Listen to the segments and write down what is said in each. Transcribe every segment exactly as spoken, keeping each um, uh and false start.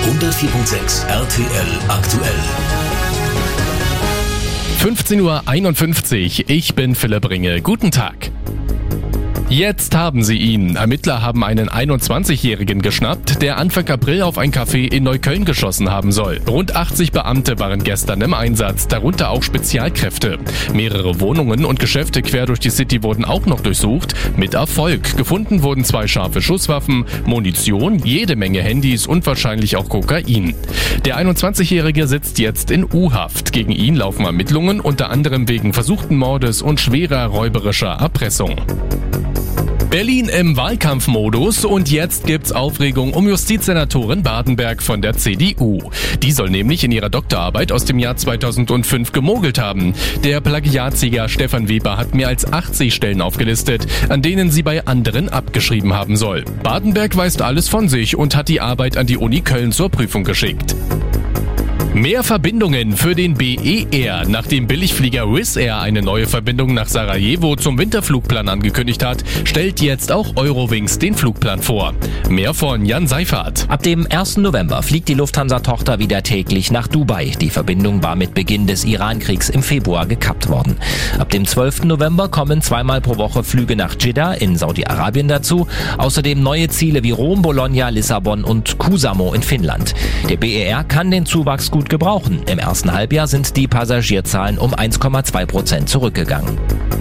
hundertvier Komma sechs R T L aktuell. fünfzehn Uhr einundfünfzig, ich bin Philipp Ringe. Guten Tag. Jetzt haben sie ihn. Ermittler haben einen einundzwanzigjährigen geschnappt, der Anfang April auf ein Café in Neukölln geschossen haben soll. Rund achtzig Beamte waren gestern im Einsatz, darunter auch Spezialkräfte. Mehrere Wohnungen und Geschäfte quer durch die City wurden auch noch durchsucht, mit Erfolg. Gefunden wurden zwei scharfe Schusswaffen, Munition, jede Menge Handys und wahrscheinlich auch Kokain. Der einundzwanzigjährige sitzt jetzt in U-Haft. Gegen ihn laufen Ermittlungen, unter anderem wegen versuchten Mordes und schwerer räuberischer Erpressung. Berlin im Wahlkampfmodus und jetzt gibt's Aufregung um Justizsenatorin Bardenberg von der C D U. Die soll nämlich in ihrer Doktorarbeit aus dem Jahr zweitausendfünf gemogelt haben. Der Plagiatsieger Stefan Weber hat mehr als achtzig Stellen aufgelistet, an denen sie bei anderen abgeschrieben haben soll. Bardenberg weist alles von sich und hat die Arbeit an die Uni Köln zur Prüfung geschickt. Mehr Verbindungen für den B E Air. Nachdem Billigflieger Wizz Air eine neue Verbindung nach Sarajevo zum Winterflugplan angekündigt hat, stellt jetzt auch Eurowings den Flugplan vor. Mehr von Jan Seifert. Ab dem ersten November fliegt die Lufthansa-Tochter wieder täglich nach Dubai. Die Verbindung war mit Beginn des Irankriegs im Februar gekappt worden. Ab dem zwölften November kommen zweimal pro Woche Flüge nach Jeddah in Saudi-Arabien dazu. Außerdem neue Ziele wie Rom, Bologna, Lissabon und Kuusamo in Finnland. Der B E R kann den Zuwachs gut gebrauchen. Im ersten Halbjahr sind die Passagierzahlen um eins Komma zwei Prozent zurückgegangen.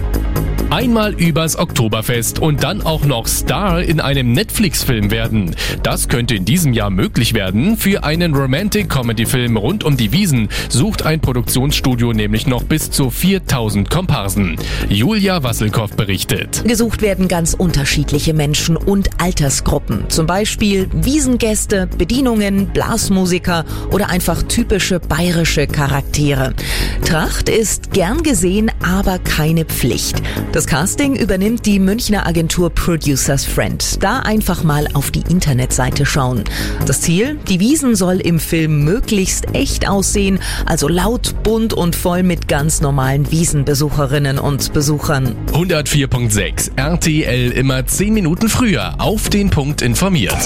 Einmal übers Oktoberfest und dann auch noch Star in einem Netflix-Film werden. Das könnte in diesem Jahr möglich werden. Für einen Romantic-Comedy-Film rund um die Wiesn sucht ein Produktionsstudio nämlich noch bis zu viertausend Komparsen. Julia Wasselkow berichtet. Gesucht werden ganz unterschiedliche Menschen und Altersgruppen. Zum Beispiel Wiesngäste, Bedienungen, Blasmusiker oder einfach typische bayerische Charaktere. Tracht ist gern gesehen, aber keine Pflicht. Das Casting übernimmt die Münchner Agentur Producers Friend. Da einfach mal auf die Internetseite schauen. Das Ziel? Die Wiesn soll im Film möglichst echt aussehen, also laut, bunt und voll mit ganz normalen Wiesnbesucherinnen und Besuchern. hundertvier Komma sechs R T L immer zehn Minuten früher auf den Punkt informiert.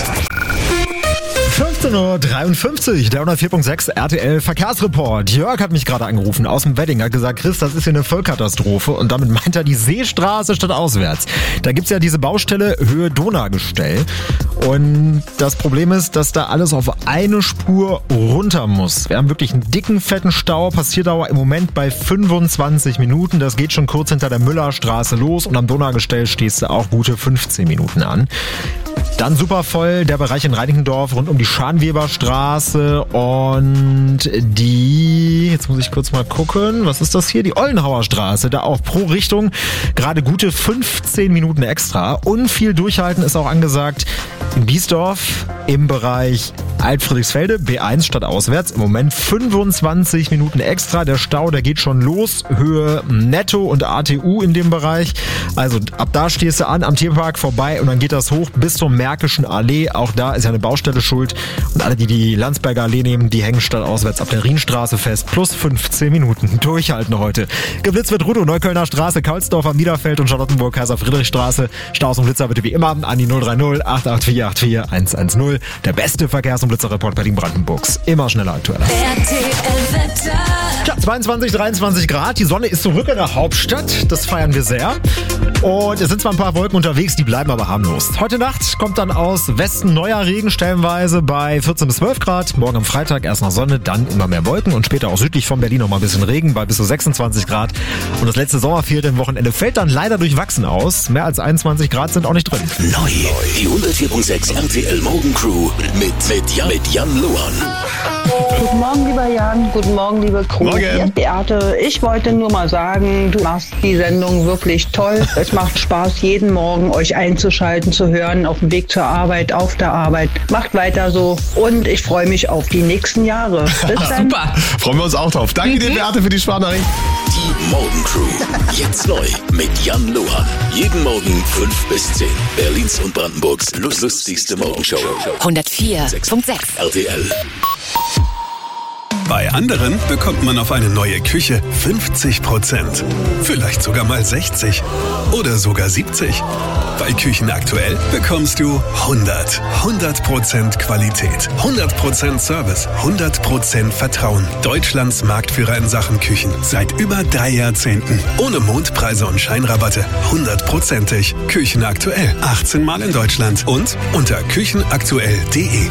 fünfzehn Uhr dreiundfünfzig, der hundertvier Komma sechs R T L Verkehrsreport. Jörg hat mich gerade angerufen aus dem Wedding, hat gesagt, Chris, das ist hier eine Vollkatastrophe und damit meint er die Seestraße statt auswärts. Da gibt's ja diese Baustelle Höhe Donaugestell und das Problem ist, dass da alles auf eine Spur runter muss. Wir haben wirklich einen dicken, fetten Stau, Passierdauer im Moment bei fünfundzwanzig Minuten. Das geht schon kurz hinter der Müllerstraße los und am Donaugestell stehst du auch gute fünfzehn Minuten an. Dann super voll der Bereich in Reinickendorf rund um die Scharnweberstraße und die, jetzt muss ich kurz mal gucken, was ist das hier? Die Ollenhauer Straße, da auch pro Richtung gerade gute fünfzehn Minuten extra. Und viel durchhalten ist auch angesagt in Biesdorf im Bereich Altfriedrichsfelde, B eins statt auswärts. Im Moment fünfundzwanzig Minuten extra. Der Stau, der geht schon los. Höhe Netto und A T U in dem Bereich. Also ab da stehst du an, am Tierpark vorbei und dann geht das hoch bis zur Märkischen Allee. Auch da ist ja eine Baustelle schuld. Und alle, die die Landsberger Allee nehmen, die hängen statt auswärts auf der Rienstraße fest. Plus fünfzehn Minuten. Durchhalten heute. Geblitzt wird Rudo, Neuköllner Straße, Kaulsdorfer, Niederfeld und Charlottenburg, Kaiser-Friedrich-Straße. Staus und Blitzer bitte wie immer an die null drei null acht acht vier acht vier eins eins null. Der beste Verkehrs- und Blitzerreport Berlin-Brandenburgs. Immer schneller, aktueller. Ja, zweiundzwanzig, dreiundzwanzig Grad. Die Sonne ist zurück in der Hauptstadt. Das feiern wir sehr. Und es sind zwar ein paar Wolken unterwegs, die bleiben aber harmlos. Heute Nacht kommt dann aus Westen neuer Regen, stellenweise bei vierzehn bis zwölf Grad. Morgen am Freitag erst noch Sonne, dann immer mehr Wolken und später auch südlich von Berlin noch mal ein bisschen Regen bei bis zu sechsundzwanzig Grad. Und das letzte Sommerferienwochenende fällt dann leider durchwachsen aus. Mehr als einundzwanzig Grad sind auch nicht drin. Neu, die hundertvier Komma sechs R T L Morgencrew mit, mit, Jan, mit Jan Luan. Guten Morgen, lieber Jan. Guten Morgen, liebe Crew. Morgen. Hier ist Beate. Ich wollte nur mal sagen, du machst die Sendung wirklich toll. Es macht Spaß, jeden Morgen euch einzuschalten, zu hören, auf dem Weg zur Arbeit, auf der Arbeit. Macht weiter so und ich freue mich auf die nächsten Jahre. Bis dann. Super, freuen wir uns auch drauf. Danke dir, Beate, für die Sprachnachricht. Die Morgencrew. Jetzt neu mit Jan Luan. Jeden Morgen fünf bis zehn. Berlins und Brandenburgs lustigste Morgenshow. hundertvier Komma sechs R T L. Bei anderen bekommt man auf eine neue Küche fünfzig Prozent. Vielleicht sogar mal sechzig oder sogar siebzig. Bei Küchen aktuell bekommst du hundert. hundert Prozent Qualität, hundert Prozent Service, hundert Prozent Vertrauen. Deutschlands Marktführer in Sachen Küchen. Seit über drei Jahrzehnten. Ohne Mondpreise und Scheinrabatte. hundertprozentig. Küchen aktuell. achtzehn Mal in Deutschland. Und unter küchenaktuell punkt de.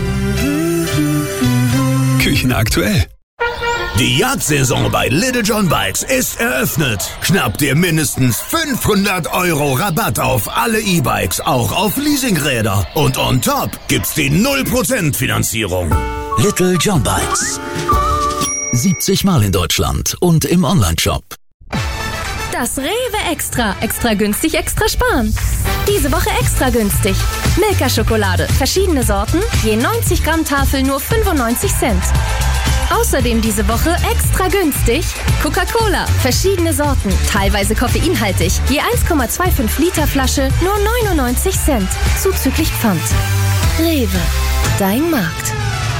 Küchen aktuell. Die Jagdsaison bei Little John Bikes ist eröffnet. Schnapp dir mindestens fünfhundert Euro Rabatt auf alle E-Bikes, auch auf Leasingräder. Und on top gibt's die null Prozent Finanzierung. Little John Bikes. siebzig Mal in Deutschland und im Onlineshop. Das Rewe Extra. Extra günstig, extra sparen. Diese Woche extra günstig. Milka-Schokolade. Verschiedene Sorten. Je neunzig Gramm Tafel nur fünfundneunzig Cent. Außerdem diese Woche extra günstig Coca-Cola. Verschiedene Sorten. Teilweise koffeinhaltig. Je eins Komma fünfundzwanzig Liter Flasche nur neunundneunzig Cent. Zuzüglich Pfand. Rewe. Dein Markt.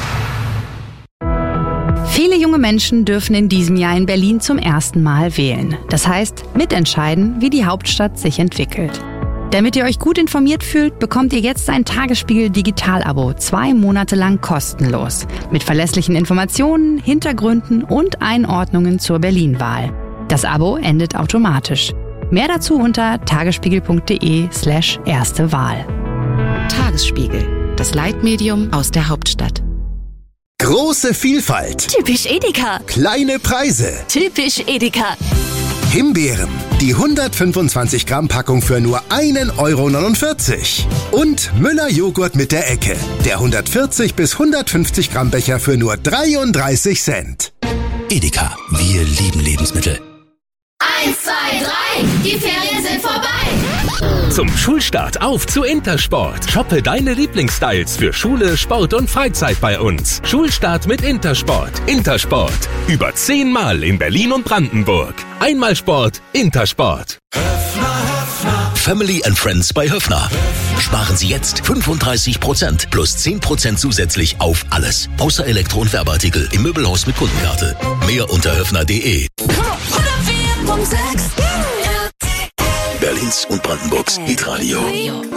Viele junge Menschen dürfen in diesem Jahr in Berlin zum ersten Mal wählen. Das heißt, mitentscheiden, wie die Hauptstadt sich entwickelt. Damit ihr euch gut informiert fühlt, bekommt ihr jetzt ein Tagesspiegel Digital-Abo, zwei Monate lang kostenlos. Mit verlässlichen Informationen, Hintergründen und Einordnungen zur Berlin-Wahl. Das Abo endet automatisch. Mehr dazu unter tagesspiegel.de slash erste Wahl. Tagesspiegel, das Leitmedium aus der Hauptstadt. Große Vielfalt. Typisch Edeka. Kleine Preise. Typisch Edeka. Himbeeren. Die hundertfünfundzwanzig Gramm Packung für nur ein Euro neunundvierzig. Und Müller Joghurt mit der Ecke. Der hundertvierzig bis hundertfünfzig Gramm Becher für nur dreiunddreißig Cent. Edeka, wir lieben Lebensmittel. Eins, zwei, drei, die Ferien sind vorbei. Zum Schulstart auf zu Intersport. Shoppe deine Lieblingsstyles für Schule, Sport und Freizeit bei uns. Schulstart mit Intersport. Intersport. Über zehnmal in Berlin und Brandenburg. Einmal Sport, Intersport. Family and Friends bei Höffner. Sparen Sie jetzt fünfunddreißig Prozent plus zehn Prozent zusätzlich auf alles. Außer Elektro- und Werbeartikel im Möbelhaus mit Kundenkarte. Mehr unter höffner punkt de. Berlins und Brandenburgs Hitradio.